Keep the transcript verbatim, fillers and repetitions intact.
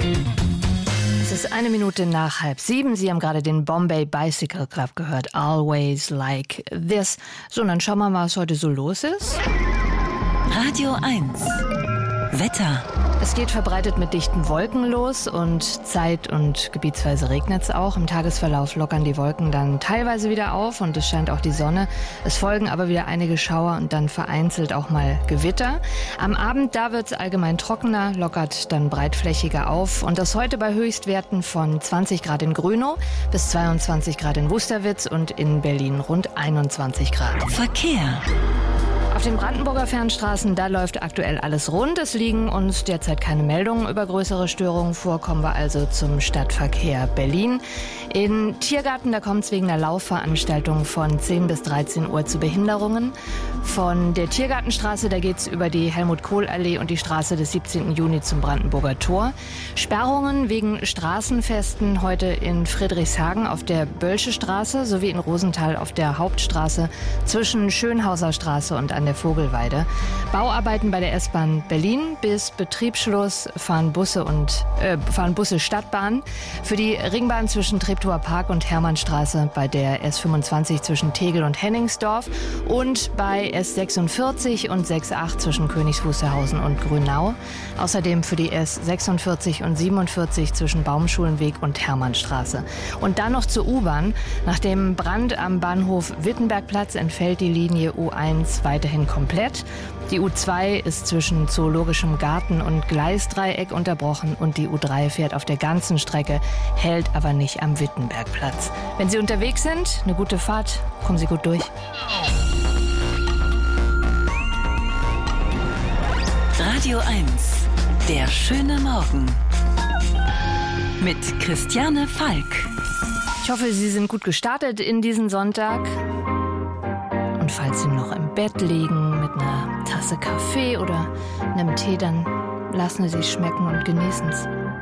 Es ist eine Minute nach halb sieben. Sie haben gerade den Bombay Bicycle Club gehört. Always like this. So, und dann schauen wir mal, was heute so los ist. Radio eins. Wetter. Es geht verbreitet mit dichten Wolken los und zeit- und gebietsweise regnet es auch. Im Tagesverlauf lockern die Wolken dann teilweise wieder auf und es scheint auch die Sonne. Es folgen aber wieder einige Schauer und dann vereinzelt auch mal Gewitter. Am Abend, da wird es allgemein trockener, lockert dann breitflächiger auf. Und das heute bei Höchstwerten von zwanzig Grad in Grünow bis zweiundzwanzig Grad in Wusterwitz und in Berlin rund einundzwanzig Grad. Verkehr. Auf den Brandenburger Fernstraßen, da läuft aktuell alles rund. Es liegen uns derzeit keine Meldungen über größere Störungen vor. Kommen wir also zum Stadtverkehr Berlin. In Tiergarten, da kommt es wegen der Laufveranstaltung von zehn bis dreizehn Uhr zu Behinderungen. Von der Tiergartenstraße, da geht es über die Helmut-Kohl-Allee und die Straße des siebzehnten Juni zum Brandenburger Tor. Sperrungen wegen Straßenfesten heute in Friedrichshagen auf der Bölsche Straße sowie in Rosenthal auf der Hauptstraße zwischen Schönhauser Straße und an der Vogelweide. Bauarbeiten bei der S-Bahn Berlin. Bis Betriebsschluss fahren Busse und äh, fahren Busse Stadtbahn. Für die Ringbahn zwischen Treptower Park und Hermannstraße bei der S fünfundzwanzig zwischen Tegel und Henningsdorf und bei S sechsundvierzig und sechs Komma acht zwischen Königs Wusterhausen und Grünau. Außerdem für die S sechsundvierzig und siebenundvierzig zwischen Baumschulenweg und Hermannstraße. Und dann noch zur U-Bahn. Nach dem Brand am Bahnhof Wittenbergplatz entfällt die Linie U eins weiterhin komplett. Die U zwei ist zwischen Zoologischem Garten und Gleisdreieck unterbrochen und die U drei fährt auf der ganzen Strecke, hält aber nicht am Wittenbergplatz. Wenn Sie unterwegs sind, eine gute Fahrt, kommen Sie gut durch. Radio eins. Der schöne Morgen. Mit Christiane Falk. Ich hoffe, Sie sind gut gestartet in diesen Sonntag. Und falls Sie noch im Bett liegen mit einer Tasse Kaffee oder einem Tee, dann lassen Sie es schmecken und genießen es.